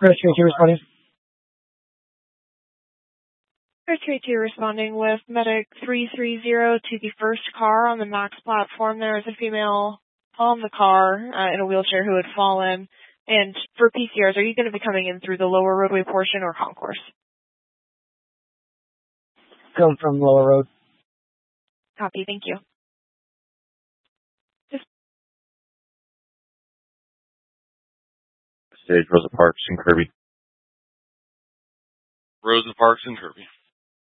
Rescue 2 responding. Rescue 2 responding with Medic 330 to the first car on the MAX platform. There is a female on the car in a wheelchair who had fallen. And for PCRs, are you going to be coming in through the lower roadway portion or concourse? Come from lower road. Copy, thank you. Stage Rosa Parks and Kirby. Rosa Parks and Kirby.